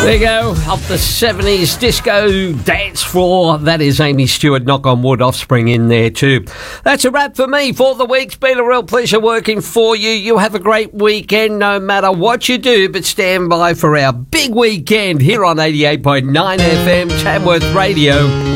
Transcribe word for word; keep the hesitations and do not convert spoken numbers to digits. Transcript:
There you go, off the seventies disco dance floor. That is Amy Stewart, Knock on Wood, Offspring in there too. That's a wrap for me for the week. It's been a real pleasure working for you. You have a great weekend no matter what you do, but stand by for our big weekend here on eighty-eight point nine F M, Tamworth Radio.